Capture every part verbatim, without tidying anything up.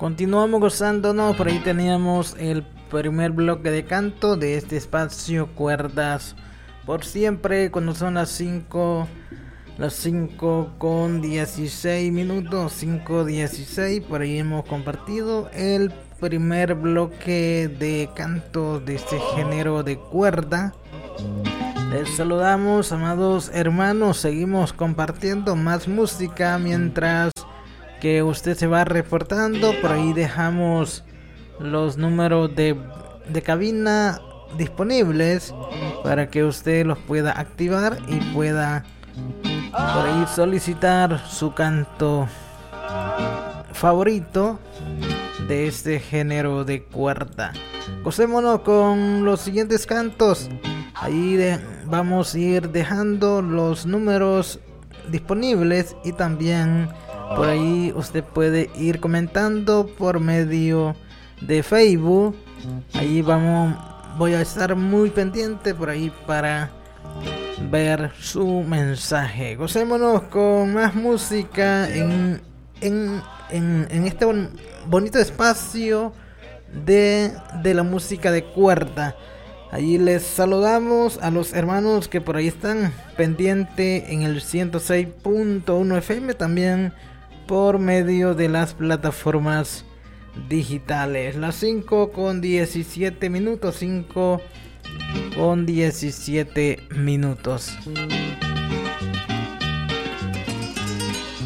Continuamos gozándonos. Por ahí teníamos el primer bloque de canto de este espacio Cuerdas por Siempre, cuando son las cinco, las cinco con dieciséis minutos, cinco dieciséis. Por ahí hemos compartido el primer bloque de canto de este género de cuerda. Les saludamos, amados hermanos. Seguimos compartiendo más música mientras que usted se va reportando. Por ahí dejamos los números de, de cabina disponibles para que usted los pueda activar y pueda por ahí solicitar su canto favorito de este género de cuerda. Gocémonos con los siguientes cantos. Ahí de, vamos a ir dejando los números disponibles y también por ahí usted puede ir comentando por medio de Facebook. Ahí vamos, voy a estar muy pendiente por ahí para ver su mensaje. Gocémonos con más música en, en, en, en este bon, bonito espacio de, de la música de cuerda. Allí les saludamos a los hermanos que por ahí están pendientes en el ciento seis punto uno F M, también por medio de las plataformas digitales. Las cinco con diecisiete minutos, cinco con diecisiete minutos.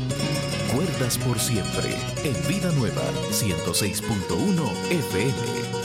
Cuerdas por Siempre en Vida Nueva ciento seis punto uno F M.